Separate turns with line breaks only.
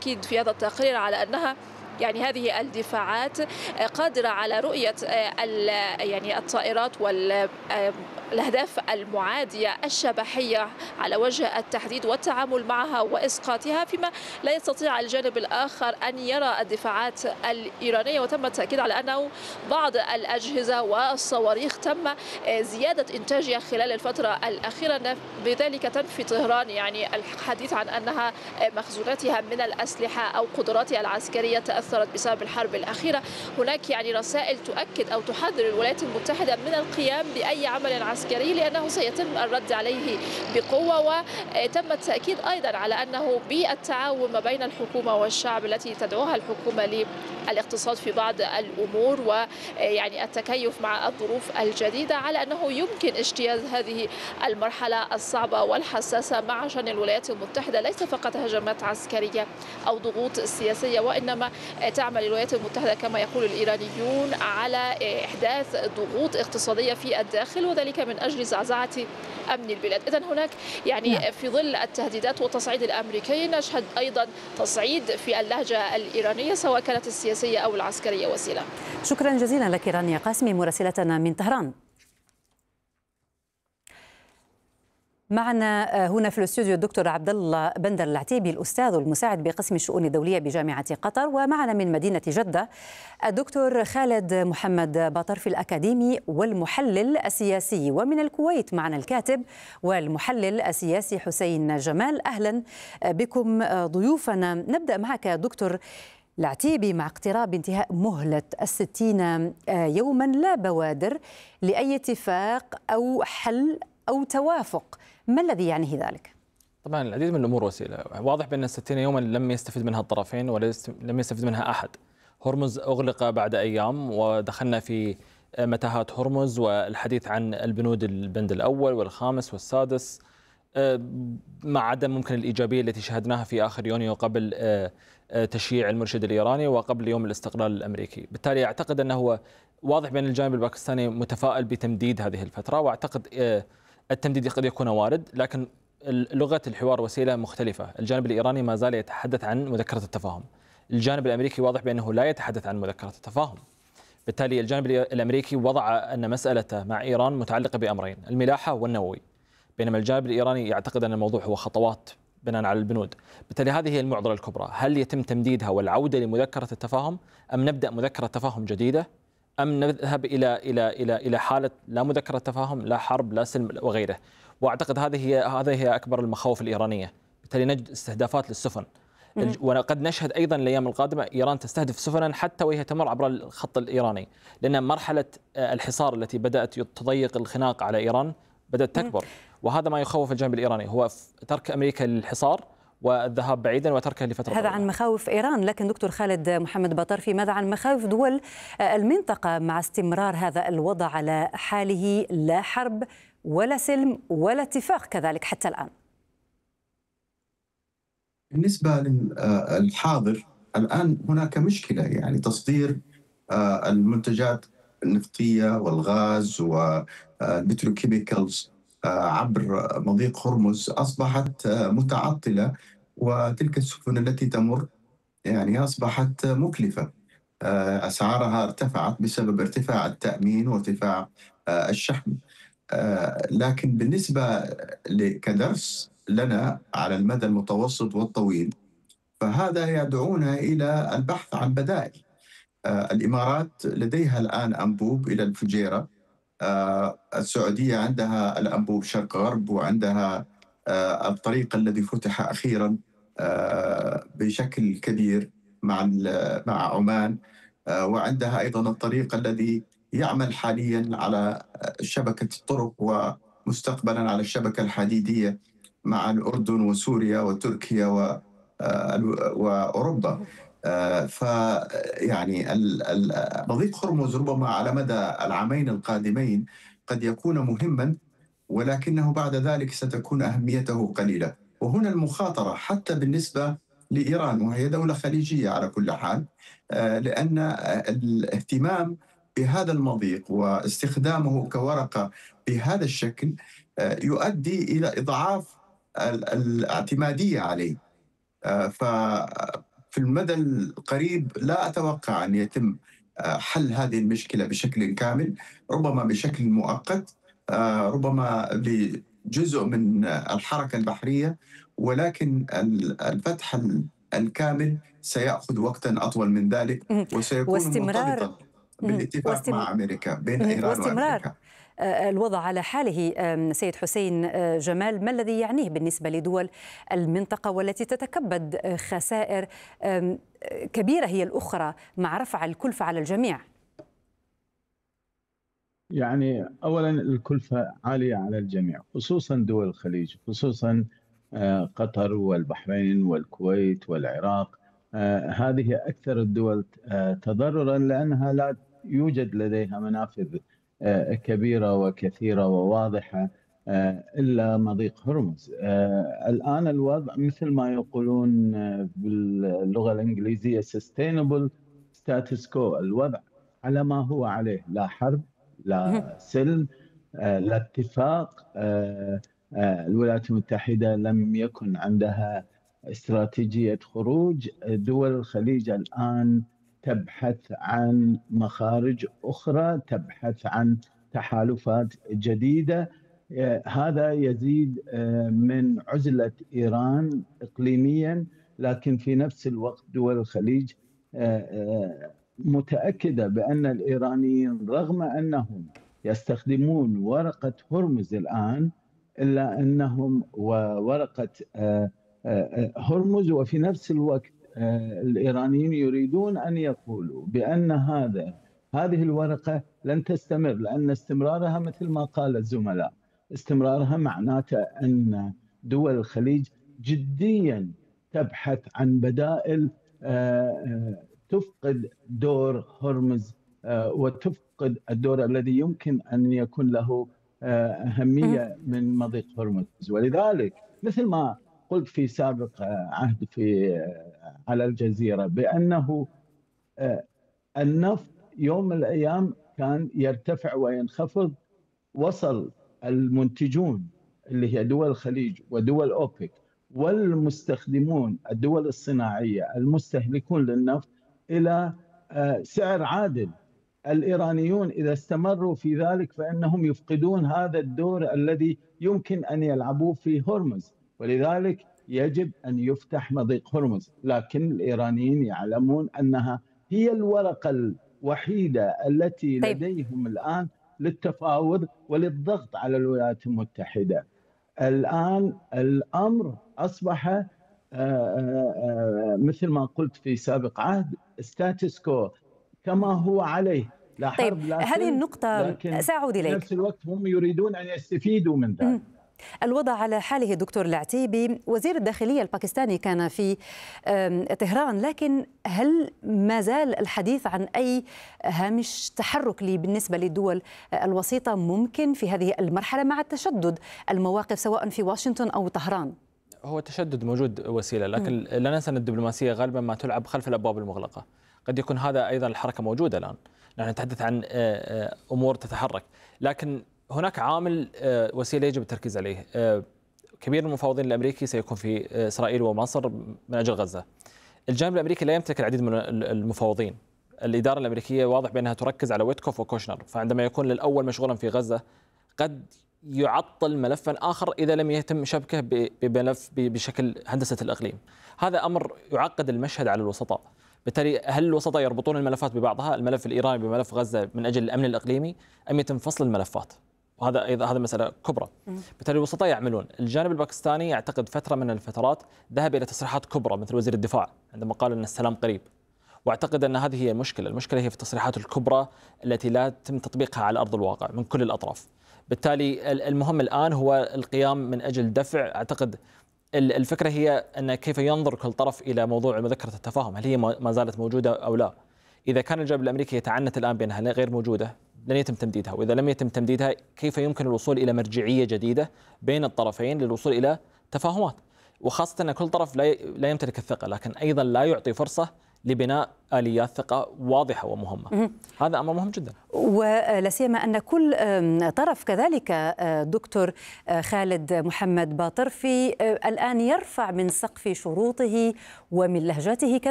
التأكيد في هذا التقرير على أنها يعني هذه الدفاعات قادرة على رؤية يعني الطائرات والأهداف المعادية الشبحية على وجه التحديد والتعامل معها وإسقاطها، فيما لا يستطيع الجانب الآخر أن يرى الدفاعات الإيرانية. وتم التأكيد على أنه بعض الأجهزة والصواريخ تم زيادة إنتاجها خلال الفترة الأخيرة، بذلك تنفي طهران يعني الحديث عن أنها مخزوناتها من الأسلحة أو قدراتها العسكرية تأثرت بسبب الحرب الأخيرة. هناك يعني رسائل تؤكد أو تحذر الولايات المتحدة من القيام بأي عمل عسكري لأنه سيتم الرد عليه بقوة. وتم التأكيد أيضا على أنه بالتعاون ما بين الحكومة والشعب التي تدعوها الحكومة للاقتصاد في بعض الأمور ويعني التكيف مع الظروف الجديدة، على أنه يمكن اجتياز هذه المرحلة الصعبة والحساسة مع شأن الولايات المتحدة ليس فقط هجمات عسكرية أو ضغوط سياسية، وإنما تعمل الولايات المتحدة كما يقول الإيرانيون على إحداث ضغوط اقتصادية في الداخل، وذلك من أجل زعزعة أمن البلاد. إذن هناك يعني في ظل التهديدات والتصعيد الأمريكي نشهد أيضا تصعيد في اللهجة الإيرانية سواء كانت السياسية أو العسكرية وسيلة.
شكرا جزيلا لك رانيا قاسمي مراسلتنا من طهران. معنا هنا في الاستوديو الدكتور عبد الله بندر العتيبي الأستاذ المساعد بقسم الشؤون الدولية بجامعة قطر، ومعنا من مدينة جدة الدكتور خالد محمد باطرفي الأكاديمي والمحلل السياسي، ومن الكويت معنا الكاتب والمحلل السياسي حسين جمال. أهلا بكم ضيوفنا. نبدأ معك دكتور العتيبي. مع اقتراب انتهاء مهلة 60 يوما لا بوادر لأي اتفاق أو حل أو توافق، ما الذي يعنيه ذلك؟
طبعا العديد من الأمور وسيلة. واضح بأن 60 يوما لم يستفد منها الطرفين ولم يستفد منها أحد. هرمز أغلق بعد أيام ودخلنا في متاهات هرمز والحديث عن البنود البند الأول والخامس والسادس، مع عدم ممكن الإيجابية التي شاهدناها في آخر يونيو قبل تشييع المرشد الإيراني وقبل يوم الاستقلال الأمريكي. بالتالي أعتقد أنه واضح بأن الجانب الباكستاني متفائل بتمديد هذه الفترة، وأعتقد التمديد قد يكون وارد، لكن لغة الحوار وسيلة مختلفة. الجانب الإيراني ما زال يتحدث عن مذكرة التفاهم، الجانب الأمريكي واضح بأنه لا يتحدث عن مذكرة التفاهم. بالتالي الجانب الأمريكي وضع أن مسألته مع إيران متعلقة بأمرين، الملاحة والنووي، بينما الجانب الإيراني يعتقد أن الموضوع هو خطوات بناء على البنود. بالتالي هذه هي المعضلة الكبرى، هل يتم تمديدها والعودة لمذكرة التفاهم أم نبدأ مذكرة تفاهم جديدة أم نذهب إلى حالة لا مذكرة تفاهم، لا حرب، لا سلم وغيره. وأعتقد هذه أكبر المخاوف الإيرانية. بالتالي نجد استهدافات للسفن، وقد نشهد أيضا الأيام القادمة إيران تستهدف سفنا حتى وهي تمر عبر الخط الإيراني، لأن مرحلة الحصار التي بدأت تضيق الخناق على إيران بدأت تكبر، وهذا ما يخوف الجانب الإيراني، هو ترك أمريكا للحصار والذهاب بعيدا وتركها لفترة
هذا
طويلة.
عن مخاوف إيران، لكن دكتور خالد محمد باطرفي ماذا عن مخاوف دول المنطقة مع استمرار هذا الوضع على حاله، لا حرب ولا سلم ولا اتفاق كذلك حتى الآن؟
بالنسبة للحاضر الآن هناك مشكلة، يعني تصدير المنتجات النفطية والغاز والبتروكيميكالز عبر مضيق هرمز أصبحت متعطلة، وتلك السفن التي تمر يعني أصبحت مكلفة، أسعارها ارتفعت بسبب ارتفاع التأمين وارتفاع الشحن. لكن بالنسبة كدرس لنا على المدى المتوسط والطويل، فهذا يدعونا إلى البحث عن بدائل. الإمارات لديها الآن أنبوب إلى الفجيرة، السعودية عندها الأنبوب شرق غرب، وعندها الطريق الذي فتح أخيرا بشكل كبير مع عمان، وعندها أيضا الطريق الذي يعمل حاليا على شبكة الطرق ومستقبلا على الشبكة الحديدية مع الأردن وسوريا وتركيا وأوروبا. فيعني مضيق هرمز ربما على مدى العامين القادمين قد يكون مهما، ولكنه بعد ذلك ستكون أهميته قليلة. وهنا المخاطرة حتى بالنسبة لإيران، وهي دولة خليجية على كل حال، لأن الاهتمام بهذا المضيق واستخدامه كورقة بهذا الشكل يؤدي إلى إضعاف الاعتمادية عليه. في المدى القريب لا أتوقع أن يتم حل هذه المشكلة بشكل كامل، ربما بشكل مؤقت، ربما بجزء من الحركة البحرية، ولكن الفتح الكامل سيأخذ وقتا أطول من ذلك، وسيكون مرتبطا بالاتفاق مع أمريكا، بين إيران وأمريكا.
الوضع على حاله سيد حسين جمال، ما الذي يعنيه بالنسبة لدول المنطقة والتي تتكبد خسائر كبيرة هي الأخرى مع رفع الكلفة على الجميع؟
يعني أولا الكلفة عالية على الجميع، خصوصا دول الخليج، خصوصا قطر والبحرين والكويت والعراق. هذه أكثر الدول تضررا لأنها لا يوجد لديها منافذ كبيرة وكثيرة وواضحة إلا مضيق هرمز. الآن الوضع مثل ما يقولون باللغة الإنجليزية sustainable status quo، الوضع على ما هو عليه، لا حرب لا سلم لا اتفاق. الولايات المتحدة لم يكن عندها استراتيجية خروج. دول الخليج الآن تبحث عن مخارج أخرى، تبحث عن تحالفات جديدة. هذا يزيد من عزلة إيران إقليميا، لكن في نفس الوقت دول الخليج متأكدة بأن الإيرانيين رغم أنهم يستخدمون ورقة هرمز الآن، إلا أنهم وورقة هرمز، وفي نفس الوقت الإيرانيين يريدون أن يقولوا بأن هذه الورقة لن تستمر، لأن استمرارها مثل ما قال الزملاء، استمرارها معناته أن دول الخليج جديا تبحث عن بدائل تفقد دور هرمز وتفقد الدور الذي يمكن أن يكون له أهمية من مضيق هرمز. ولذلك مثل ما قلت في سابق عهد على الجزيرة بأنه النفط يوم من الأيام كان يرتفع وينخفض، وصل المنتجون اللي هي دول الخليج ودول أوبك والمستخدمون الدول الصناعية المستهلكون للنفط إلى سعر عادل. الإيرانيون إذا استمروا في ذلك فإنهم يفقدون هذا الدور الذي يمكن أن يلعبوه في هرمز، ولذلك يجب أن يفتح مضيق هرمز. لكن الإيرانيين يعلمون أنها هي الورقة الوحيدة التي لديهم الآن للتفاوض وللضغط على الولايات المتحدة. الآن الأمر أصبح مثل ما قلت في سابق عهد ستاتس كو كما هو عليه، لا حرب لا
هذه النقطة سأعود إليك.
في نفس الوقت هم يريدون أن يستفيدوا من ذلك.
الوضع على حاله دكتور العتيبي، وزير الداخلية الباكستاني كان في طهران، لكن هل ما زال الحديث عن أي هامش تحرك بالنسبة للدول الوسيطة ممكن في هذه المرحلة مع تشدد المواقف سواء في واشنطن أو طهران؟
هو التشدد موجود وسيلة، لكن لا ننسى أن الدبلوماسية غالبا ما تلعب خلف الأبواب المغلقة. قد يكون هذا أيضا الحركة موجودة الآن، نحن نتحدث عن أمور تتحرك، لكن هناك عامل وسيلة يجب التركيز عليه. كبير المفاوضين الأمريكي سيكون في إسرائيل ومصر من أجل غزة. الجانب الأمريكي لا يمتلك العديد من المفاوضين. الإدارة الأمريكية واضح بأنها تركز على ويتكوف وكوشنر، فعندما يكون للأول مشغولا في غزة قد يعطل ملفا آخر إذا لم يتم شبكه بملف بشكل هندسة الإقليم. هذا أمر يعقد المشهد على الوسطاء. بالتالي هل الوسطاء يربطون الملفات ببعضها، الملف الإيراني بملف غزة من أجل الأمن الإقليمي، أم يتم فصل الملفات؟ وهذا أيضا هذا مسألة كبرى. بالتالي الوسطاء يعملون. الجانب الباكستاني أعتقد فترة من الفترات ذهب إلى تصريحات كبرى مثل وزير الدفاع عندما قال أن السلام قريب، واعتقد ان هذه هي المشكله هي في التصريحات الكبرى التي لا يتم تطبيقها على ارض الواقع من كل الاطراف. بالتالي المهم الان هو القيام من اجل دفع. اعتقد الفكره هي ان كيف ينظر كل طرف الى موضوع مذكره التفاهم، هل هي ما زالت موجوده او لا؟ اذا كان الجانب الامريكي يتعنت الان بانها غير موجوده لن يتم تمديدها، واذا لم يتم تمديدها كيف يمكن الوصول الى مرجعيه جديده بين الطرفين للوصول الى تفاهمات، وخاصه ان كل طرف لا يمتلك الثقه، لكن ايضا لا يعطي فرصه لبناء آليات ثقة واضحة ومهمة. هذا أمر مهم جدا،
ولا سيما أن كل طرف كذلك دكتور خالد محمد باطر الآن يرفع من سقف شروطه ومن لهجته